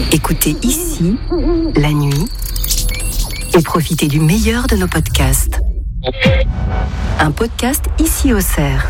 Écoutez ici, la nuit, et profitez du meilleur de nos podcasts. Un podcast ici au Cerf.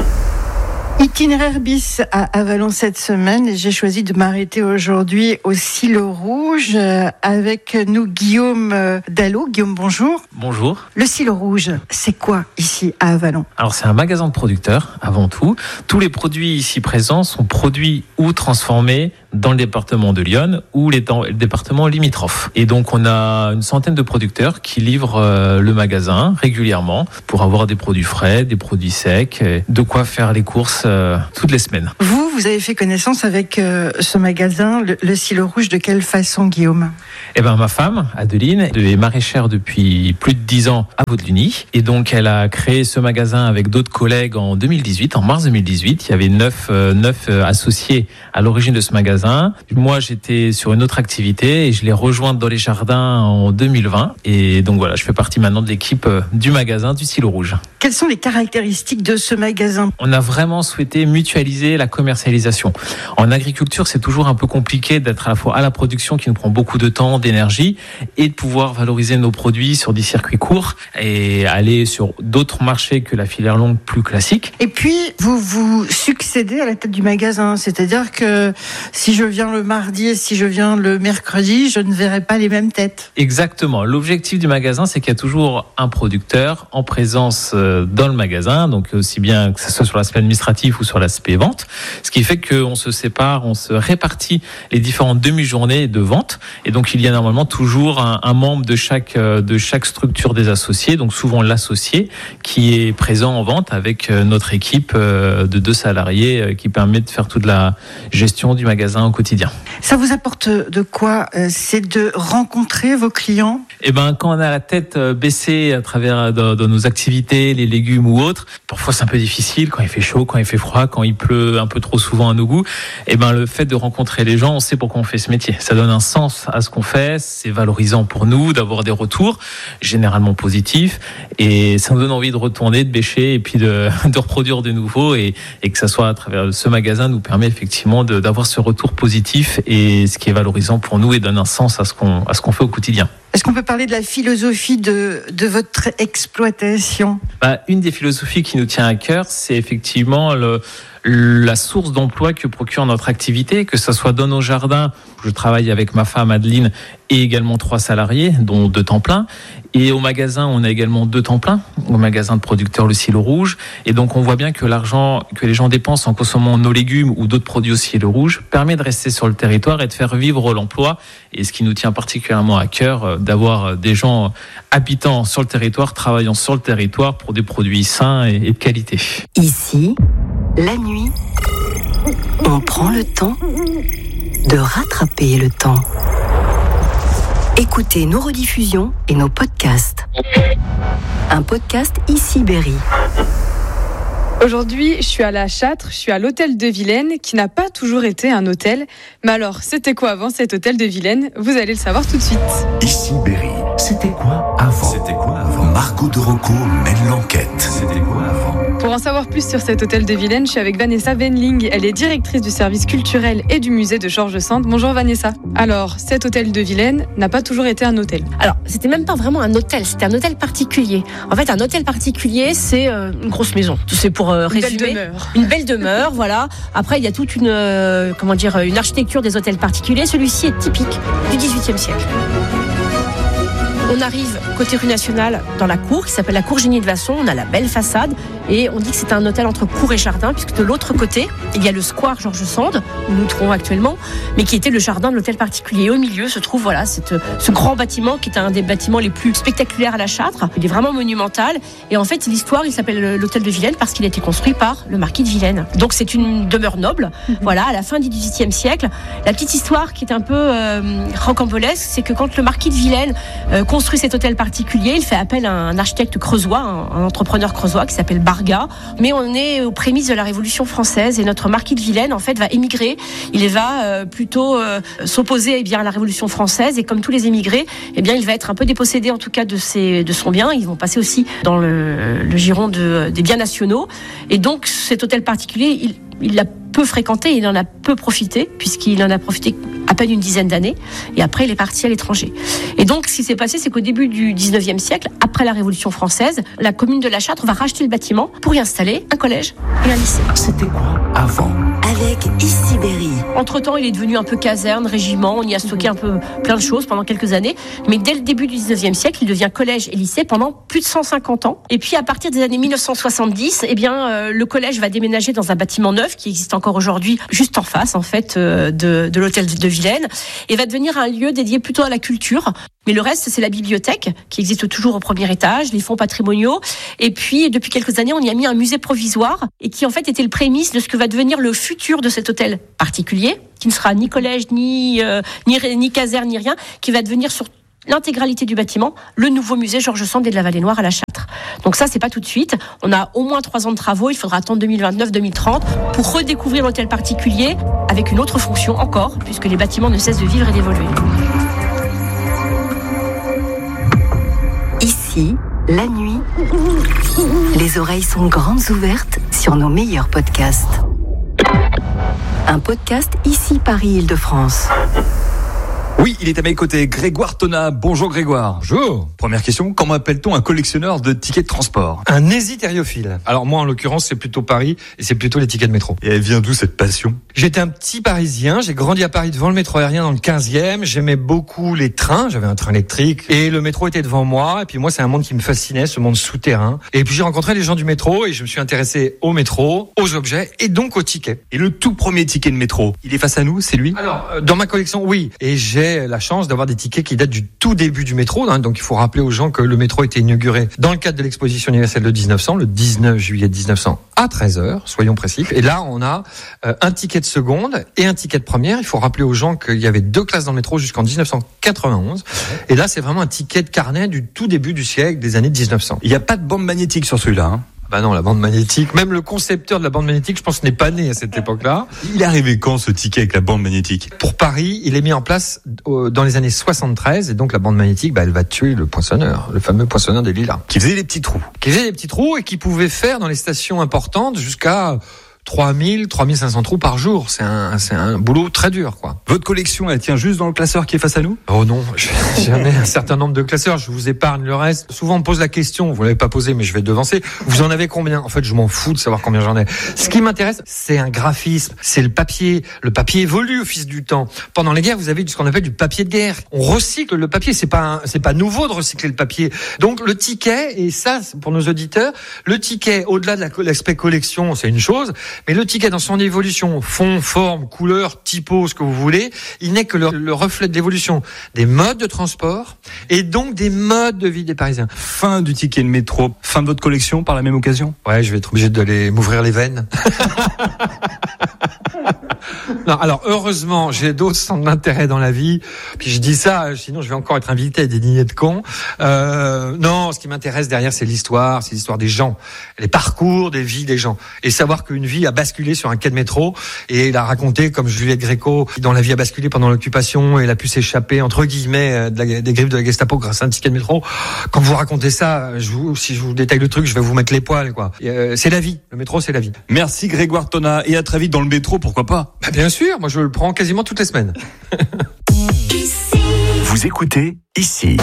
Itinéraire bis à Avallon cette semaine et j'ai choisi de m'arrêter aujourd'hui au Silo Rouge avec nous Guillaume Dallot. Guillaume, bonjour. Bonjour. Le Silo Rouge, c'est quoi ici à Avallon ? Alors c'est un magasin de producteurs avant tout. Tous les produits ici présents sont produits ou transformés dans le département de l'Yonne ou le département limitrophe. Et donc on a une centaine de producteurs qui livrent le magasin régulièrement pour avoir des produits frais, des produits secs, de quoi faire les courses toutes les semaines. Vous avez fait connaissance avec ce magasin, le Silo Rouge, de quelle façon, Guillaume ? Eh ben, ma femme, Adeline, est maraîchère depuis plus de 10 ans à Vaudeluny. Et donc, elle a créé ce magasin avec d'autres collègues en 2018, en mars 2018. Il y avait 9 associés à l'origine de ce magasin. Moi, j'étais sur une autre activité et je l'ai rejointe dans les jardins en 2020. Et donc voilà, je fais partie maintenant de l'équipe du magasin du Silo Rouge. Quelles sont les caractéristiques de ce magasin ? On a vraiment souhaité mutualiser la commercialisation. En agriculture, c'est toujours un peu compliqué d'être à la fois à la production qui nous prend beaucoup de temps, d'énergie, et de pouvoir valoriser nos produits sur des circuits courts et aller sur d'autres marchés que la filière longue plus classique. Et puis, vous succédez à la tête du magasin, c'est-à-dire que si je viens le mardi et si je viens le mercredi, je ne verrai pas les mêmes têtes. Exactement. L'objectif du magasin, c'est qu'il y a toujours un producteur en présence dans le magasin, donc aussi bien que ce soit sur l'aspect administratif ou sur l'aspect vente, ce qui fait qu'on se sépare, on se répartit les différentes demi-journées de vente, et donc il y a normalement toujours un membre de chaque structure des associés, donc souvent l'associé qui est présent en vente avec notre équipe de 2 salariés qui permet de faire toute la gestion du magasin au quotidien. Ça vous apporte de quoi ? C'est de rencontrer vos clients ? Eh ben, quand on a la tête baissée à travers de nos activités, les légumes ou autres, parfois c'est un peu difficile quand il fait chaud, quand il fait froid, quand il pleut un peu trop souvent à nos goûts. Eh ben, le fait de rencontrer les gens, on sait pourquoi on fait ce métier. Ça donne un sens à ce qu'on fait, c'est valorisant pour nous d'avoir des retours, généralement positifs, et ça nous donne envie de retourner, de bêcher et puis de reproduire de nouveau, et que ça soit à travers ce magasin nous permet effectivement d'avoir ce retour positif, et ce qui est valorisant pour nous et donne un sens à ce qu'on fait au quotidien. Est-ce qu'on peut parler de la philosophie de votre exploitation ? Une des philosophies qui nous tient à cœur, c'est effectivement la source d'emploi que procure notre activité, que ce soit dans nos jardins. Je travaille avec ma femme Adeline et également 3 salariés, dont 2 temps plein. Et au magasin, on a également 2 temps plein, au magasin de producteurs Le Silo Rouge. Et donc, on voit bien que l'argent que les gens dépensent en consommant nos légumes ou d'autres produits au Silo Rouge permet de rester sur le territoire et de faire vivre l'emploi. Et ce qui nous tient particulièrement à cœur, d'avoir des gens habitant sur le territoire, travaillant sur le territoire pour des produits sains et de qualité. Ici, la nuit, on prend le temps de rattraper le temps. Écoutez nos rediffusions et nos podcasts. Un podcast ici Berry. Aujourd'hui, je suis à la Châtre, je suis à l'hôtel de Vilaine, qui n'a pas toujours été un hôtel. Mais alors, c'était quoi avant cet hôtel de Vilaine ? Vous allez le savoir tout de suite. Ici Berry, c'était quoi avant ? Margot de Rocco mène l'enquête. C'était quoi avant ? Pour en savoir plus sur cet hôtel de Vilaine, je suis avec Vanessa Wendling. Elle est directrice du service culturel et du musée de Georges Sand. Bonjour Vanessa. Alors, cet hôtel de Vilaine n'a pas toujours été un hôtel. Alors, c'était même pas vraiment un hôtel, c'était un hôtel particulier. En fait, un hôtel particulier, c'est une grosse maison. C'est pour résumer. Une belle demeure, voilà. Après, il y a toute une architecture des hôtels particuliers. Celui-ci est typique du XVIIIe siècle. On arrive côté rue Nationale dans la cour qui s'appelle la cour Génie de Vasson. On a la belle façade et on dit que c'est un hôtel entre cour et jardin, puisque de l'autre côté il y a le square Georges Sand où nous nous trouvons actuellement, mais qui était le jardin de l'hôtel particulier. Et au milieu se trouve ce grand bâtiment qui est un des bâtiments les plus spectaculaires à la Châtre. Il est vraiment monumental et en fait l'histoire, il s'appelle l'hôtel de Vilaine parce qu'il a été construit par le marquis de Vilaine. Donc c'est une demeure noble. Voilà, à la fin du XVIIIe siècle. La petite histoire qui est un peu rocambolesque, c'est que quand le marquis de Vilaine construit cet hôtel particulier, il fait appel à un architecte creusois, un entrepreneur creusois qui s'appelle Barga. Mais on est aux prémices de la Révolution française et notre marquis de Vilaine en fait va émigrer. Il va plutôt s'opposer à la Révolution française, et comme tous les émigrés, il va être un peu dépossédé en tout cas de son bien. Ils vont passer aussi dans le giron des biens nationaux, et donc cet hôtel particulier, il l'a peu fréquenté, il en a peu profité, puisqu'il en a profité à à peine une dizaine d'années. Et après, il est parti à l'étranger. Et donc, ce qui s'est passé, c'est qu'au début du 19e siècle, après la Révolution française, la commune de La Châtre va racheter le bâtiment pour y installer un collège et un lycée. C'était quoi avant? Avec Ici Berry. Entre-temps, il est devenu un peu caserne, régiment, on y a stocké un peu plein de choses pendant quelques années. Mais dès le début du 19e siècle, il devient collège et lycée pendant plus de 150 ans. Et puis, à partir des années 1970, le collège va déménager dans un bâtiment neuf qui existe encore aujourd'hui, juste en face, en fait, de l'hôtel de Vilaine, et va devenir un lieu dédié plutôt à la culture. Mais le reste, c'est la bibliothèque, qui existe toujours au premier étage, les fonds patrimoniaux. Et puis, depuis quelques années, on y a mis un musée provisoire, et qui, en fait, était le prémisse de ce que va devenir le futur de cet hôtel particulier, qui ne sera ni collège, ni caserne, ni rien, qui va devenir sur l'intégralité du bâtiment, le nouveau musée Georges Sand et de la Vallée Noire à La Châtre. Donc ça, c'est pas tout de suite. On a au moins 3 ans de travaux. Il faudra attendre 2029-2030 pour redécouvrir l'hôtel particulier avec une autre fonction encore, puisque les bâtiments ne cessent de vivre et d'évoluer. Ici, la nuit, les oreilles sont grandes ouvertes sur nos meilleurs podcasts. Un podcast Ici Paris Île-de-France. Oui, il est à mes côtés, Grégoire Tonat. Bonjour Grégoire. Bonjour. Première question, comment appelle-t-on un collectionneur de tickets de transport? Un hésitériophile. Alors moi, en l'occurrence, c'est plutôt Paris et c'est plutôt les tickets de métro. Et elle vient d'où cette passion? J'étais un petit Parisien, j'ai grandi à Paris devant le métro aérien dans le 15e. J'aimais beaucoup les trains, j'avais un train électrique et le métro était devant moi. Et puis moi, c'est un monde qui me fascinait, ce monde souterrain. Et puis j'ai rencontré les gens du métro et je me suis intéressé au métro, aux objets et donc aux tickets. Et le tout premier ticket de métro, il est face à nous, c'est lui? Alors, dans ma collection, oui. Et j'ai la chance d'avoir des tickets qui datent du tout début du métro. Donc il faut rappeler aux gens que le métro a été inauguré dans le cadre de l'exposition universelle de 1900, le 19 juillet 1900 à 13h, soyons précis. Et là, on a un ticket de seconde et un ticket de première. Il faut rappeler aux gens qu'il y avait 2 classes dans le métro jusqu'en 1991. Et là, c'est vraiment un ticket de carnet du tout début du siècle, des années 1900. Il n'y a pas de bande magnétique sur celui-là, hein? Bah non, la bande magnétique, même le concepteur de la bande magnétique, je pense, n'est pas né à cette époque-là. Il est arrivé quand ce ticket avec la bande magnétique? Pour Paris, il est mis en place dans les années 73, et donc la bande magnétique, elle va tuer le poinçonneur, le fameux poinçonneur des Lilas. Qui faisait des petits trous. Et qui pouvait faire dans les stations importantes jusqu'à 3000, 3500 trous par jour. C'est un boulot très dur, quoi. Votre collection, elle tient juste dans le classeur qui est face à nous? Oh non, j'en ai un certain nombre de classeurs, je vous épargne le reste. Souvent on me pose la question, vous l'avez pas posé mais je vais devancer. Vous en avez combien? En fait, je m'en fous de savoir combien j'en ai. Ce qui m'intéresse, c'est un graphisme, c'est le papier. Le papier évolue au fil du temps. Pendant les guerres, vous avez ce qu'on appelle du papier de guerre. On recycle le papier, c'est pas nouveau de recycler le papier. Donc le ticket, et ça pour nos auditeurs, le ticket au-delà de l'aspect collection, c'est une chose. Mais le ticket dans son évolution, fond, forme, couleur, typo, ce que vous voulez, il n'est que le reflet de l'évolution des modes de transport et donc des modes de vie des Parisiens. Fin du ticket de métro, fin de votre collection par la même occasion? Ouais, je vais être obligé d'aller m'ouvrir les veines. Non, alors heureusement, j'ai d'autres centres d'intérêt dans la vie. Puis je dis ça, sinon je vais encore être invité à des dîners de cons. Non, ce qui m'intéresse derrière, c'est l'histoire des gens, les parcours des vies des gens, et savoir qu'une vie a basculé sur un quai de métro et la raconter comme Juliette Gréco, dont la vie a basculé pendant l'occupation et elle a pu s'échapper entre guillemets des griffes de la Gestapo grâce à un ticket de métro. Quand vous racontez ça, si je vous détaille le truc, je vais vous mettre les poils, quoi. C'est la vie. Le métro, c'est la vie. Merci Grégoire Tonat et à très vite dans le métro, pourquoi pas? Bien sûr, moi je le prends quasiment toutes les semaines. Vous écoutez Ici.